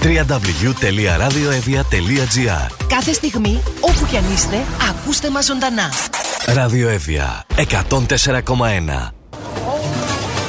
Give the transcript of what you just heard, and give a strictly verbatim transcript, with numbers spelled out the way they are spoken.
double-u double-u double-u τελεία radioevia τελεία gr. Κάθε στιγμή, όπου κι αν είστε, ακούστε μας ζωντανά. Ραδιοέβια εκατόν τέσσερα κόμμα ένα.